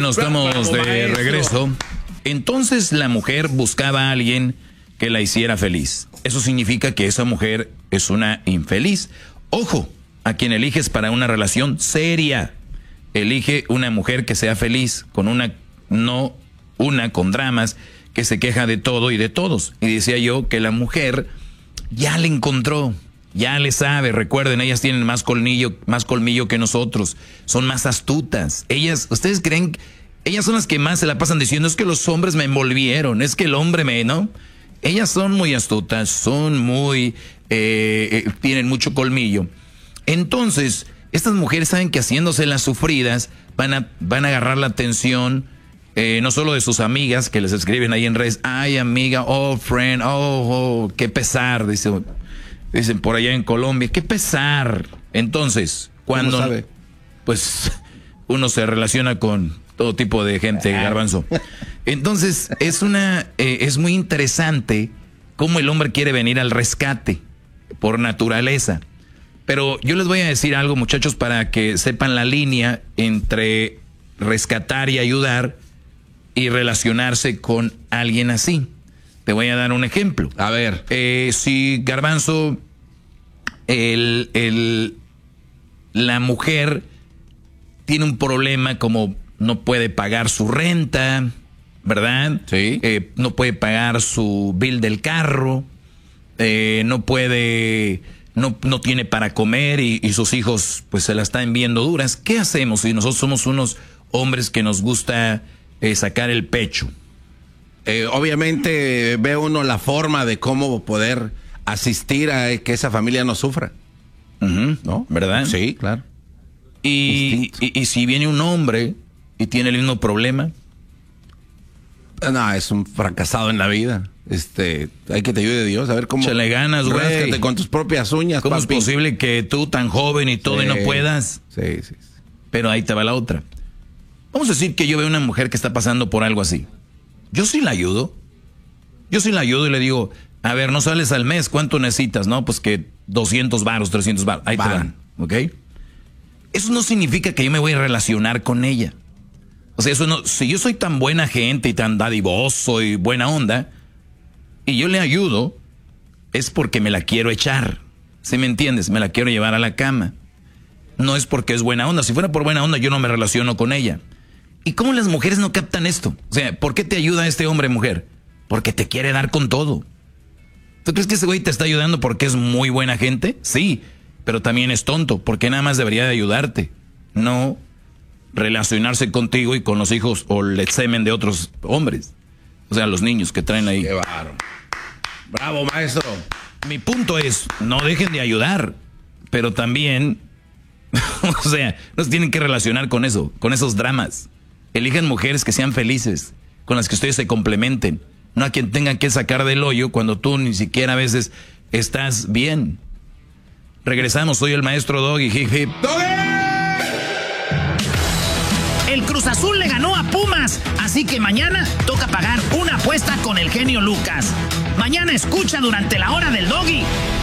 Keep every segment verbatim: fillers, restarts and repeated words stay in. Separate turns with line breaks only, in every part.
Bueno, estamos de regreso. Entonces la mujer buscaba a alguien que la hiciera feliz. Eso significa que esa mujer es una infeliz. Ojo, a quien eliges para una relación seria. Elige una mujer que sea feliz, con una, no una con dramas, que se queja de todo y de todos. Y decía yo que la mujer ya le encontró, ya le sabe. Recuerden, ellas tienen más colmillo, más colmillo que nosotros. Son más astutas. Ellas, ¿ustedes creen? Ellas son las que más se la pasan diciendo, es que los hombres me envolvieron, es que el hombre me, ¿no? Ellas son muy astutas, son muy, eh, eh, tienen mucho colmillo. Entonces, estas mujeres saben que haciéndose las sufridas, van a, van a agarrar la atención, eh, no solo de sus amigas, que les escriben ahí en redes, ay amiga, oh friend, oh, oh qué pesar, dice, dicen por allá en Colombia, qué pesar. Entonces, cuando,
¿cómo sabe?
Pues, uno se relaciona con todo tipo de gente, Garbanzo. Entonces, es una, eh, es muy interesante cómo el hombre quiere venir al rescate por naturaleza. Pero yo les voy a decir algo, muchachos, para que sepan la línea entre rescatar y ayudar y relacionarse con alguien así. Te voy a dar un ejemplo.
A ver.
Eh, si, Garbanzo, el, el, la mujer tiene un problema como no puede pagar su renta, ¿verdad?
Sí.
Eh, no puede pagar su bill del carro, eh, no puede... No, no tiene para comer y, y sus hijos pues se la están viendo duras. ¿Qué hacemos si nosotros somos unos hombres que nos gusta eh, sacar el pecho?
Eh, obviamente ve uno la forma de cómo poder asistir a que esa familia no sufra.
Uh-huh. ¿No? ¿Verdad?
Sí, claro.
Y, y, y si viene un hombre y tiene el mismo problema.
No, es un fracasado en la vida. Este, hay que te ayude Dios, a ver cómo.
Échale ganas, güey.
Ráscate con tus propias uñas,
¿Cómo
papi?
es posible que tú tan joven y todo
sí,
y no puedas?
Sí, sí, sí.
Pero ahí te va la otra. Vamos a decir que yo veo una mujer que está pasando por algo así. Yo sí la ayudo. Yo sí la ayudo y le digo, a ver, no sales al mes, ¿cuánto necesitas? No, pues que doscientos varos, trescientos varos. Ahí van. te van, ¿ok? Eso no significa que yo me voy a relacionar con ella. O sea, eso no, si yo soy tan buena gente y tan dadivoso y buena onda, y yo le ayudo, es porque me la quiero echar. ¿Sí me entiendes? Me la quiero llevar a la cama. No es porque es buena onda. Si fuera por buena onda, yo no me relaciono con ella. ¿Y cómo las mujeres no captan esto? O sea, ¿por qué te ayuda este hombre, mujer? Porque te quiere dar con todo. ¿Tú crees que ese güey te está ayudando porque es muy buena gente? Sí, pero también es tonto, porque nada más debería de ayudarte. No relacionarse contigo y con los hijos o el semen de otros hombres. O sea, los niños que traen ahí.
Qué bárbaro. Bravo, maestro.
Mi punto es, no dejen de ayudar, pero también, o sea, no se tienen que relacionar con eso, con esos dramas. Elijan mujeres que sean felices, con las que ustedes se complementen. No a quien tengan que sacar del hoyo cuando tú ni siquiera a veces estás bien. Regresamos, soy el maestro Doggy. Hip, hip.
El Cruz Azul le ganó a Pumas, así que mañana toca pagar una apuesta con el genio Lucas. Mañana escucha durante la hora del Doggy.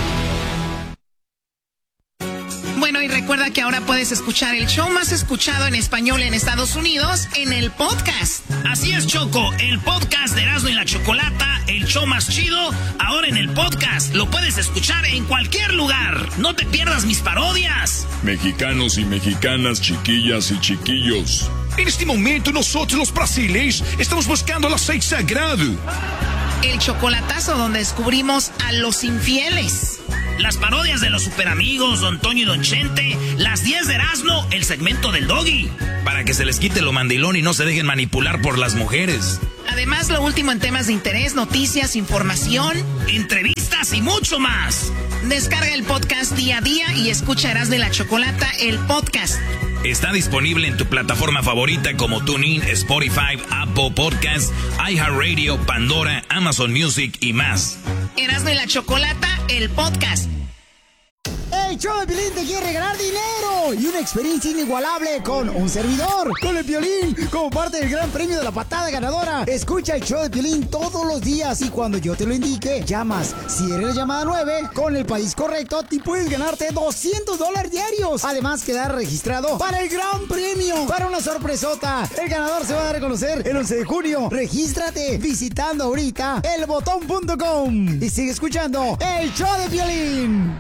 Bueno, y recuerda que ahora puedes escuchar el show más escuchado en español en Estados Unidos en el podcast.
Así es, Choco, el podcast de Erasmo y la Chocolata, el show más chido, ahora en el podcast. Lo puedes escuchar en cualquier lugar. No te pierdas mis parodias.
Mexicanos y mexicanas, chiquillas y chiquillos.
En este momento nosotros los brasileños estamos buscando el aceite sagrado.
El chocolatazo donde descubrimos a los infieles.
Las parodias de los superamigos, Don Toño y Don Chente, las diez de Erasmo, el segmento del Doggy.
Para que se les quite lo mandilón y no se dejen manipular por las mujeres.
Además, lo último en temas de interés, noticias, información,
entrevistas y mucho más.
Descarga el podcast día a día y escucha Erasmo y la Chocolata, el podcast.
Está disponible en tu plataforma favorita como TuneIn, Spotify, Apple Podcasts, iHeartRadio, Pandora, Amazon Music y más.
Erasmo y la Chocolata, el podcast.
El show de Piolín te quiere regalar dinero y una experiencia inigualable con un servidor, con el Piolín, como parte del gran premio de la patada ganadora. Escucha el show de Piolín todos los días y cuando yo te lo indique, llamas. Si eres la llamada nueve, con el país correcto, te puedes ganarte doscientos dólares diarios. Además, quedar registrado para el gran premio, para una sorpresota. El ganador se va a dar a conocer el once de junio. Regístrate visitando ahorita el botón punto com y sigue escuchando el show de Piolín.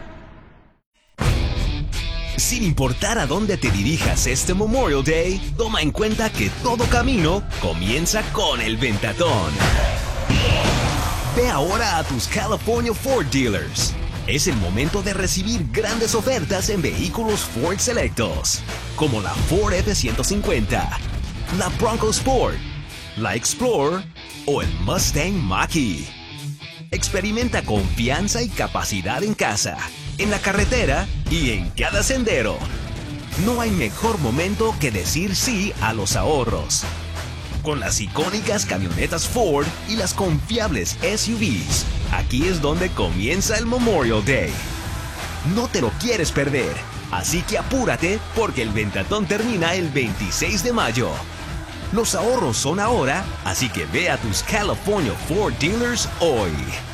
Sin importar a dónde te dirijas este Memorial Day, toma en cuenta que todo camino comienza con el Ventatón. Ve ahora a tus California Ford dealers. Es el momento de recibir grandes ofertas en vehículos Ford selectos, como la Ford F ciento cincuenta, la Bronco Sport, la Explorer o el Mustang Mach-E. Experimenta confianza y capacidad en casa, en la carretera y en cada sendero. No hay mejor momento que decir sí a los ahorros. Con las icónicas camionetas Ford y las confiables S U Vs, aquí es donde comienza el Memorial Day. No te lo quieres perder, así que apúrate porque el Ventatón termina el veintiséis de mayo. Los ahorros son ahora, así que ve a tus California Ford dealers hoy.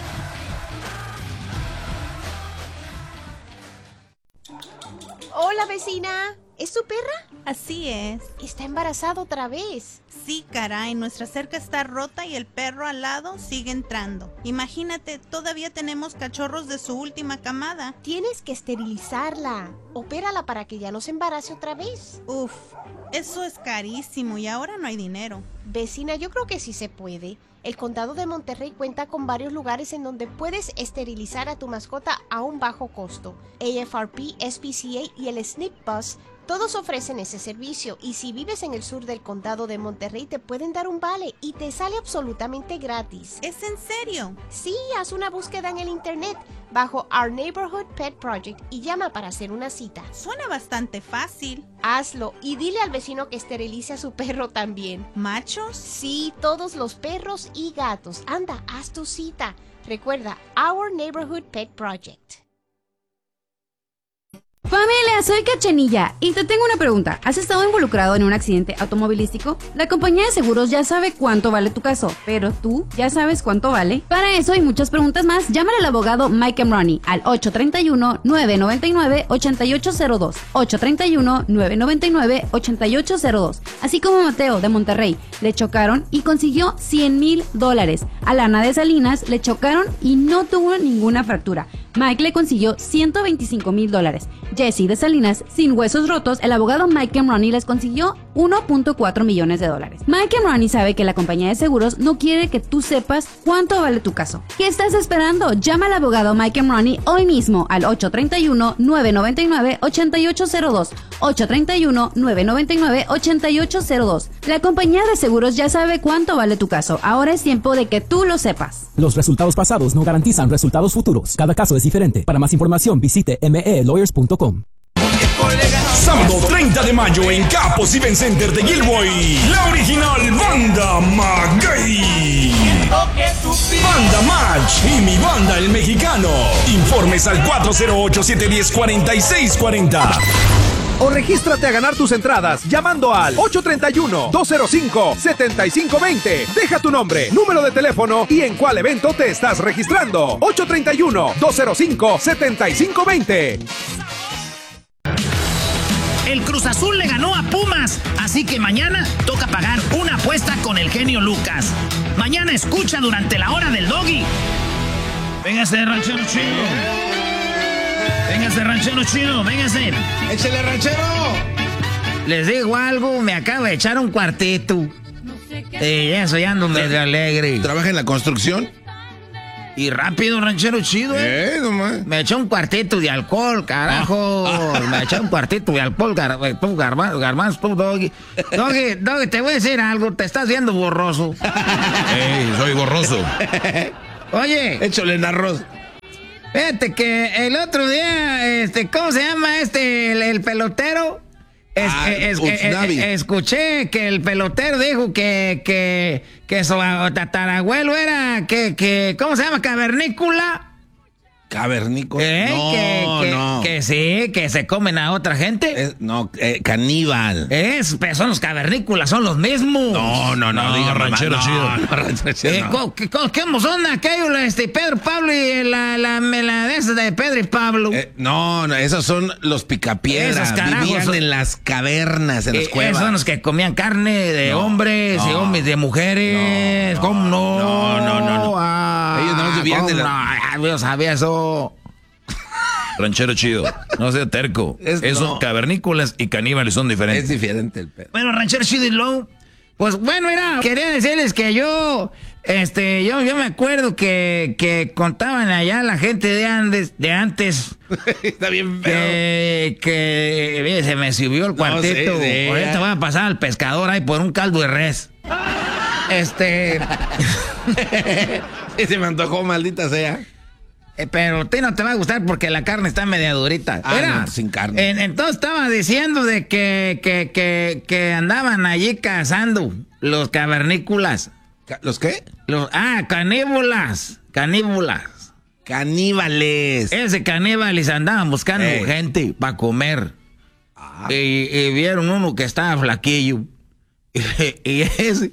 Hola, vecina. ¿Es su perra?
Así es.
Está embarazada otra vez.
Sí, caray, nuestra cerca está rota y el perro al lado sigue entrando. Imagínate, todavía tenemos cachorros de su última camada.
Tienes que esterilizarla. Opérala para que ya no se embarace otra vez.
Uf, eso es carísimo y ahora no hay dinero.
Vecina, yo creo que sí se puede. El condado de Monterrey cuenta con varios lugares en donde puedes esterilizar a tu mascota a un bajo costo. A F R P, S P C A y el S N P Bus, todos ofrecen ese servicio y si vives en el sur del condado de Monterrey te pueden dar un vale y te sale absolutamente gratis.
¿Es en serio?
Sí, haz una búsqueda en el internet bajo Our Neighborhood Pet Project y llama para hacer una cita.
Suena bastante fácil.
Hazlo y dile al vecino que esterilice a su perro también.
¿Machos?
Sí, todos los perros y gatos. Anda, haz tu cita. Recuerda, Our Neighborhood Pet Project.
Familia, soy Cachanilla y te tengo una pregunta. ¿Has estado involucrado en un accidente automovilístico? La compañía de seguros ya sabe cuánto vale tu caso, pero ¿tú ya sabes cuánto vale? Para eso y muchas preguntas más, llámale al abogado Mike Emroni al ocho tres uno, nueve nueve nueve, ocho ocho cero dos, ocho tres uno, nueve nueve nueve, ocho ocho cero dos. Así como Mateo de Monterrey, le chocaron y consiguió cien mil dólares. A Lana de Salinas le chocaron y no tuvo ninguna fractura. Mike le consiguió ciento veinticinco mil dólares. Jesse de Salinas, sin huesos rotos, el abogado Mike Emroni les consiguió uno punto cuatro millones de dólares. Mike Emroni sabe que la compañía de seguros no quiere que tú sepas cuánto vale tu caso. ¿Qué estás esperando? Llama al abogado Mike Emroni hoy mismo al ocho tres uno, nueve nueve nueve, ocho ocho cero dos, ocho tres uno, nueve nueve nueve, ocho ocho cero dos. La compañía de seguros ya sabe cuánto vale tu caso. Ahora es tiempo de que tú lo sepas.
Los resultados pasados no garantizan resultados futuros. Cada caso es diferente. Para más información visite m e lawyers punto com.
Sábado treinta de mayo en Capos Event Center de Gilboy, la original Banda Maguey. Banda Match y mi banda El Mexicano. Informes al cuatro cero ocho, siete uno cero, cuatro seis cuatro cero.
O regístrate a ganar tus entradas llamando al ocho tres uno, dos cero cinco, siete cinco dos cero. Deja tu nombre, número de teléfono y en cuál evento te estás registrando. ocho tres uno, dos cero cinco, siete cinco dos cero.
El Cruz Azul le ganó a Pumas, así que mañana toca pagar una apuesta con el genio Lucas. Mañana escucha durante la hora del Doggy. Véngase, ranchero chido. Véngase, ranchero chido, véngase.
¡Échale, ranchero!
Les digo algo, me acabo de echar un cuartito. Y eso ya ando medio alegre.
¿Trabaja en la construcción?
Y rápido, ranchero chido, ¿eh?
Eh, nomás.
Me eché un cuartito de alcohol, carajo. Ah, ah. Me eché un cuartito de alcohol, gar, tú, garbanzo, garbanzo, tú, Doggy. Doggy, Doggy, te voy a decir algo, te estás viendo borroso.
Ey, soy borroso.
Oye.
Échale en arroz.
Fíjate que el otro día, este, ¿cómo se llama este, el, el pelotero? Es,
ah,
es, es, es, escuché que el pelotero dijo que, que, que su tatarabuelo era, que, que, ¿cómo se llama? Cavernícola.
¿Cavernícolas?
¿Eh?
No,
que, que,
no.
que sí, que se comen a otra gente.
Es, no, eh, caníbal.
Es, pero son los cavernícolas, son los mismos.
No, no, no,
No,
diga
ranchero
no,
chido.
No, ranchero chido,
Eh,
no.
co- que- co- ¿Cómo son aquellos, este, Pedro, Pablo y la, la, la, la de esas de Pedro y Pablo?
Eh, no, no, esos son los picapiedras.
Esos carajos
Vivían
son-
en las cavernas, en las
Eh,
cuevas.
esos son los que comían carne de
No,
hombres y
no.
hombres de mujeres.
No,
¿Cómo no?
no, no, no, no.
Ah,
Ellos no vivían
¿cómo
de la-
no? Ah, yo sabía eso.
Ranchero chido, no sea terco.
Es-
Esos
no.
cavernícolas y caníbales son diferentes.
Es diferente el pedo.
Bueno, ranchero chido y luego, pues bueno, era, quería decirles que yo, este, yo, yo me acuerdo que, que contaban allá la gente de antes, de antes,
Está bien feo.
que, que mire, se me subió el cuartito.
sí, sí,
Ahorita
ya.
voy a pasar al pescador ahí por un caldo de res. Este,
Y se me antojó, maldita sea.
eh, pero a ti no te va a gustar porque la carne está media durita.
Ah,
Era,
no, sin carne.
en- entonces estaba diciendo de que, que, que, que andaban allí cazando los cavernícolas.
Ca- ¿Los qué?
Los, ah, caníbulas. Caníbulas.
Caníbales.
Ese caníbales andaban buscando
Ey.
gente para comer.
Ah.
Y, y vieron uno que estaba flaquillo. Y, y ese,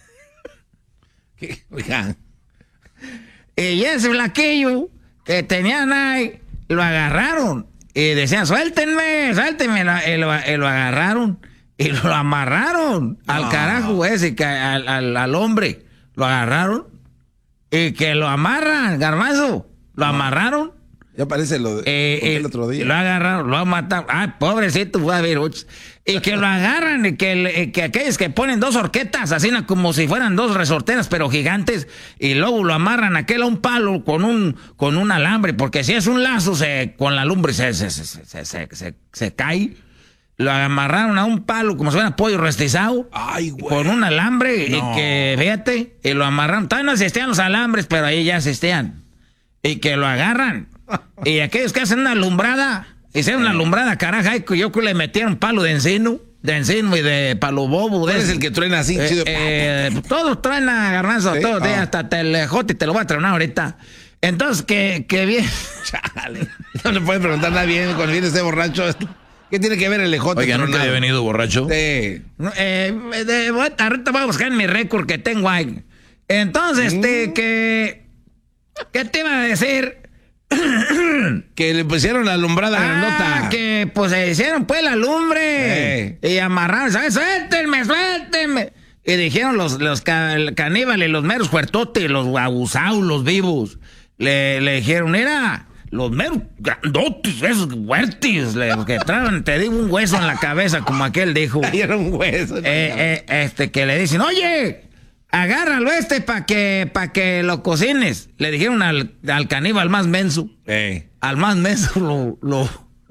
¿Qué? Oigan.
y ese flaquillo que tenían ahí, lo agarraron. Y decían, suéltenme, suéltenme. Y lo, y lo agarraron. Y lo amarraron al
No.
carajo ese, que al, al, al hombre. Lo agarraron. Y que lo amarran, Garbanzo. Lo amarraron.
Ya parece lo de
Eh,
conté
eh,
el otro día.
Lo agarraron, lo han matado. Ay, pobrecito, fue a ver. uch. Y que lo agarran, y que, le- que aquellos que ponen dos horquetas, así na- como si fueran dos resorteras, pero gigantes, y luego lo amarran aquel a un palo con un, con un alambre, porque si es un lazo, se, con la lumbre se, se, se, se, se, se- se cae. Lo amarraron a un palo como si fuera pollo rostizado.
Ay, güey.
Con un alambre,
No.
y que, fíjate, y lo amarraron. Todavía no existían los alambres, pero ahí ya existían. Y que lo agarran. Y aquellos que hacen una alumbrada, hicieron una alumbrada, caraja, y yo que le metieron palo de encino, de encino y de palo bobo.
¿Cuál
de
es
ese.
el que truena así,
Eh,
chido?
eh, todos traen a Garbanzo,
¿Sí?
todos,
Ah.
eh, hasta te le jote, te lo voy a tronar ahorita. Entonces, que, que bien.
Chale. No le pueden preguntar nada bien cuando viene ese borracho. ¿Qué tiene que ver el ejote?
Oiga, ¿nunca
tronado?
había venido borracho?
Sí.
No, eh, de- voy- ahorita voy a buscar mi récord que tengo ahí. Entonces, este, que. ¿Qué te iba a decir?
Que le pusieron la alumbrada
Ah,
grandota.
que pues se hicieron pues la lumbre. Y amarraron, ¿sabes? Suéltenme, suéltenme. Y dijeron los, los ca- caníbales, los meros fuertotes, los abusados, los vivos. Le, le dijeron, mira, los meros grandotes, esos fuertes, le- los que traen, te digo, un hueso en la cabeza, como aquel dijo.
Ahí era un hueso.
Eh, eh, este, que le dicen, oye, agárralo este para que, pa que lo cocines. Le dijeron al, al caníbal más menso.
Ey.
Al más menso lo... lo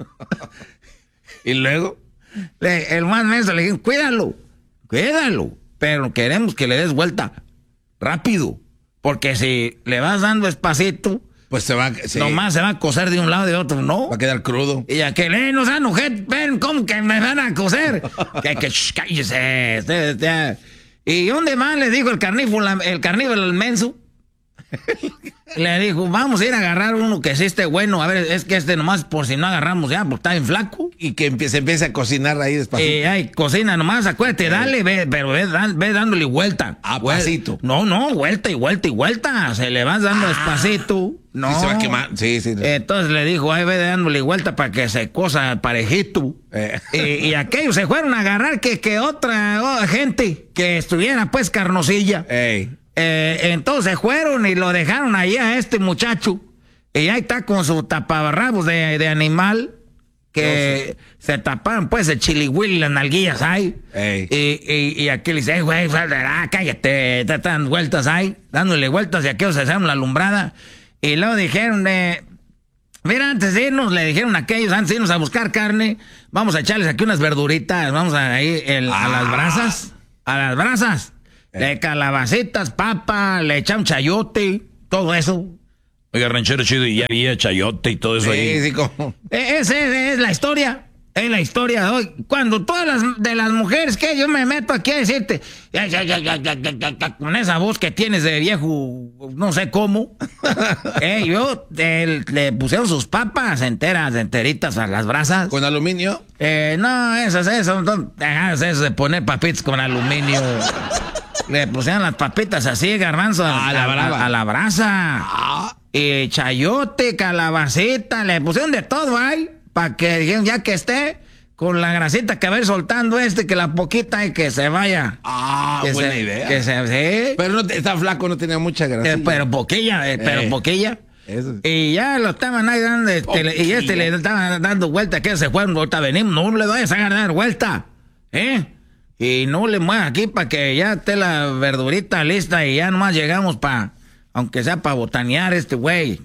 Y luego.
le- el más menso le dijeron, cuídalo, cuídalo. Pero queremos que le des vuelta rápido. Porque si le vas dando espacito,
Pues se va. Sí.
nomás se va a cocer de un lado y de otro, ¿no?
Va a quedar crudo.
Y aquel, eh, no sean mujer, ven, ¿cómo que me van a coser? que, que, shh, cállese. este, este. ¿Y dónde más? Le dijo el carnívoro, el carnívoro el menso. Le dijo, vamos a ir a agarrar uno que sí esté bueno. A ver, es que este nomás por si no agarramos ya, porque está bien flaco.
Y que empiece, empiece a cocinar ahí despacito.
Eh, ay, cocina nomás, acuérdate, dale, ve, pero ve, dan- ve dándole vuelta.
A
Vuel-
pasito.
No, no, vuelta y vuelta y vuelta. Se le vas dando despacito. No.
Sí, se va a quemar. Sí, sí.
Entonces le dijo, ahí ve dándole vuelta para que se cosa parejito.
Eh.
Y, y aquellos se fueron a agarrar que, que otra oh, gente que estuviera pues carnosilla.
Ey.
Eh, entonces fueron y lo dejaron ahí a este muchacho. Y ahí está con su taparrabos de, de animal. Que se taparon pues el chilihuil y las nalguillas ahí.
Ey.
Y, y, y aquí le dice, "Ey, güey, ah, cállate, te dan vueltas ahí, dándole vueltas y aquellos se hicieron la alumbrada. Y luego dijeron, eh, mira, antes de irnos, le dijeron a aquellos, antes de irnos a buscar carne, vamos a echarles aquí unas verduritas, vamos a ir el- a las brasas, a las brasas, de calabacitas, papa, le echan chayote, todo eso.
Oiga, ranchero chido, y ya había chayote y todo eso ahí.
Sí, sí, como.
E- Esa es la historia. Es la historia de hoy. Cuando todas las de las mujeres que yo me meto aquí a decirte, ya, ya, ya, ya, ya, ya, ya, con esa voz que tienes de viejo, no sé cómo, eh, yo eh, le pusieron sus papas enteras, enteritas a las brasas.
¿Con aluminio?
Eh, no, esas, esas, no, dejas eso de poner papitas con aluminio. Le pusieron las papitas así, garbanzo, a, a, la, a, a la brasa. Ah. Y chayote, calabacita, le pusieron de todo ahí. Para que dijeron, ya que esté con la grasita que va a ir soltando este, que la poquita y que se vaya.
Ah,
que
buena
se,
idea.
Que se, sí.
Pero no, está flaco, no tenía mucha grasa.
Eh, pero poquilla, eh, pero eh, poquilla. Eso. Y ya lo estaban ahí dando, este, y este le estaban dando vuelta, que se fueron, ahorita venimos, no le vayas a dar vuelta, ¿eh? Y no le muevas aquí para que ya esté la verdurita lista y ya nomás llegamos para, aunque sea para botanear este güey.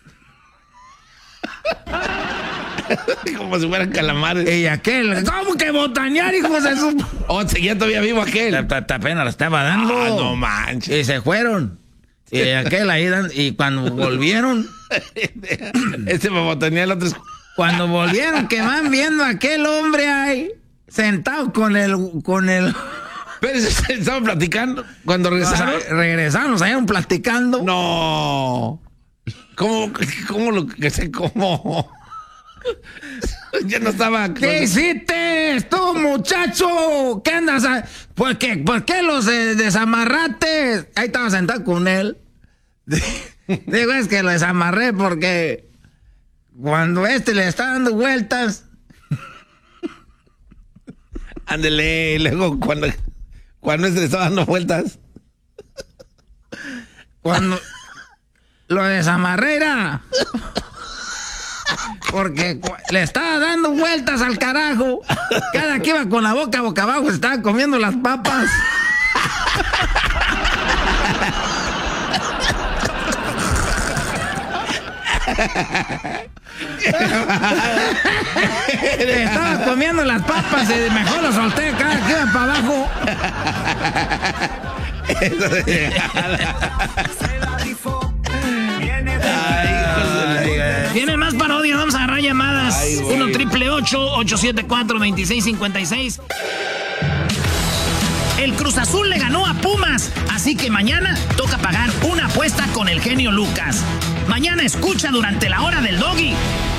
Como si fueran calamares.
Y aquel, ¿cómo que botanear, hijos de su...?
Oh, seguía todavía vivo aquel.
Apenas la estaba dando.
Ah, no manches.
Y se fueron. Y aquel ahí dan, y cuando volvieron...
Este me botanea el otro...
Cuando volvieron, que van viendo a aquel hombre ahí, sentado con el... con el...
Pero estaban platicando. Cuando regresaron...
O sea, regresamos, ahí platicando.
No... ¿Cómo, cómo lo que sé cómo? Ya no estaba.
¿Qué hiciste tú, muchacho? ¿Qué andas a... ¿Por qué, ¿Por qué los eh, desamarraste? Ahí estaba sentado con él. Digo, es que lo desamarré porque cuando este le está dando vueltas.
Ándele, y luego cuando, cuando este le está dando vueltas.
Cuando lo desamarré era porque le estaba dando vueltas al carajo. Cada que iba con la boca boca abajo estaba comiendo las papas. Estaba comiendo las papas y mejor lo solté cada que iba para abajo.
Tiene más parodias, vamos a agarrar llamadas. uno triple ocho ocho siete cuatro dos seis cinco seis. El Cruz Azul le ganó a Pumas, así que mañana toca pagar una apuesta con el genio Lucas. Mañana escucha durante la hora del Doggy.